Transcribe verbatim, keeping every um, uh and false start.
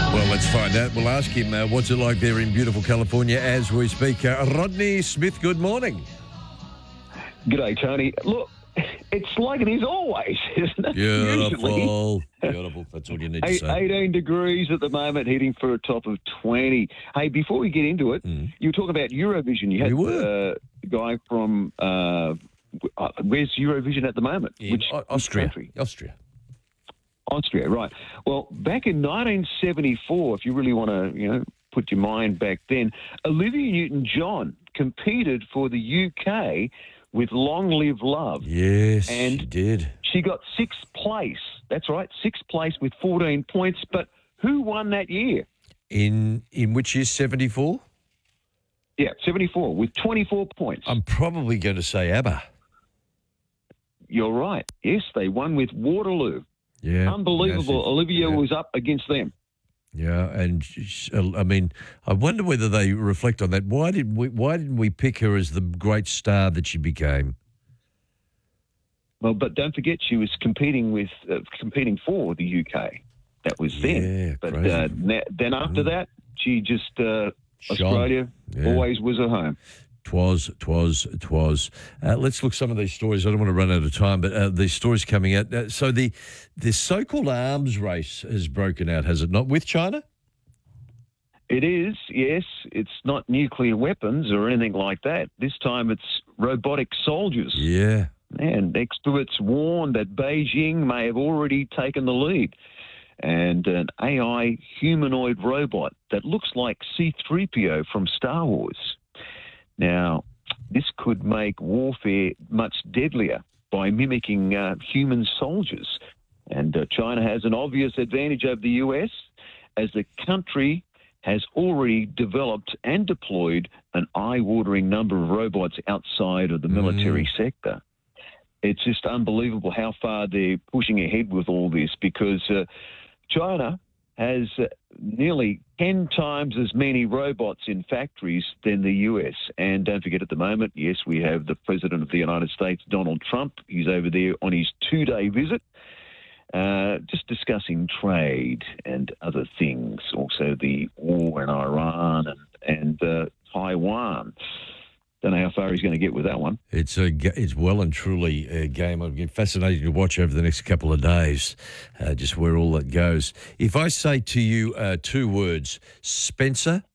Well, let's find out. We'll ask him uh, what's it like there in beautiful California as we speak. Uh, Rodney Smith, good morning. G'day, Tony. Look, it's like it is always, isn't it? Beautiful. Beautiful. That's all you need to Eight, say. eighteen degrees at the moment, heading for a top of twenty. Hey, before we get into it, Mm. you were talking about Eurovision. You had We were. uh, the guy from, uh, uh, where's Eurovision at the moment? In which, Au- which Austria. country? Austria. Austria, right. Well, back in nineteen seventy-four, if you really want to, you know, put your mind back then, Olivia Newton-John competed for the U K with Long Live Love. Yes, And- she did. She got sixth place. That's right, sixth place with fourteen points. But who won that year? In in which year, seventy-four? Yeah, seventy-four with twenty-four points. I'm probably going to say ABBA. You're right. Yes, they won with Waterloo. Yeah. Unbelievable. massive. Olivia Yeah. was up against them. Yeah, and sh- I mean, I wonder whether they reflect on that. Why did we? Why didn't we pick her as the great star that she became? Well, but don't forget, she was competing with uh, competing for the U K. That was Yeah, then. But crazy. uh, na- then after that, she just uh, Shone. Australia Yeah. always was her home. Twas, twas, twas. Uh, let's look some of these stories. I don't want to run out of time, but uh, these stories coming out. Uh, so the the so-called arms race has broken out, has it not, with China? It is, yes. It's not nuclear weapons or anything like that. This time it's robotic soldiers. Yeah. And experts warn that Beijing may have already taken the lead. And an A I humanoid robot that looks like C three P O from Star Wars. Now, this could make warfare much deadlier by mimicking uh, human soldiers. And uh, China has an obvious advantage over the U S as the country has already developed and deployed an eye-watering number of robots outside of the military Mm. sector. It's just unbelievable how far they're pushing ahead with all this because uh, China has uh, nearly ten times as many robots in factories than the U S. And don't forget, at the moment, yes, we have the President of the United States, Donald Trump. He's over there on his two-day visit, uh, just discussing trade and other things. Also the war in Iran and, and uh, Taiwan. Don't know how far he's going to get with that one. It's a, ga- it's well and truly a game. It'll be fascinating to watch over the next couple of days, uh, just where all that goes. If I say to you uh, two words, Spencer